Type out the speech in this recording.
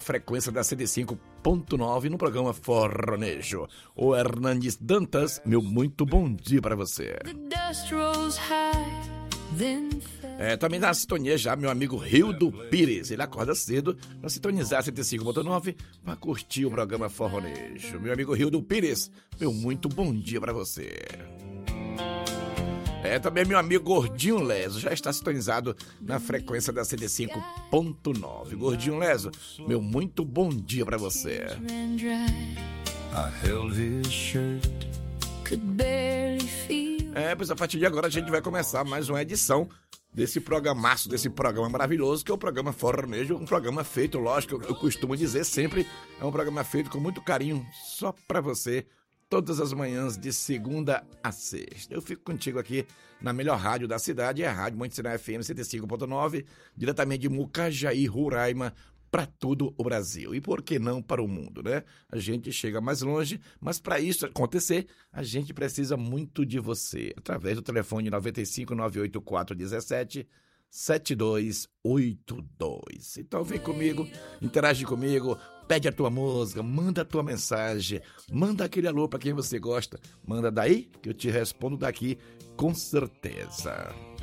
frequência da 105.9 no programa Forronejo. O Hernandes Dantas, meu muito bom dia para você. Também na sintonia já meu amigo Rildo Pires. Ele acorda cedo para sintonizar 105.9 para curtir o programa Forronejo. Meu amigo Rildo Pires, meu muito bom dia para você. Também meu amigo Gordinho Leso já está sintonizado na frequência da 105.9. Gordinho Leso, meu muito bom dia para você. Pois a partir de agora a gente vai começar mais uma edição desse programaço, desse programa maravilhoso que é o programa Forronejo, um programa feito, lógico, eu costumo dizer sempre, é um programa feito com muito carinho só para você, todas as manhãs de segunda a sexta. Eu fico contigo aqui na melhor rádio da cidade, é a Rádio Monte Sinai FM 105.9, diretamente de Mucajaí, Roraima, para todo o Brasil. E por que não para o mundo, né? A gente chega mais longe, mas para isso acontecer, a gente precisa muito de você. Através do telefone 95 984 17 7282. Então vem comigo, interage comigo, pede a tua música, manda a tua mensagem, manda aquele alô para quem você gosta. Manda daí que eu te respondo daqui com certeza.